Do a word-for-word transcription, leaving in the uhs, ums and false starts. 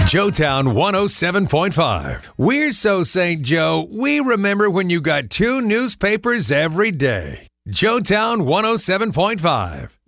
Joetown one oh seven point five. We're so Saint Joe, we remember when you got two newspapers every day. Joetown one oh seven point five.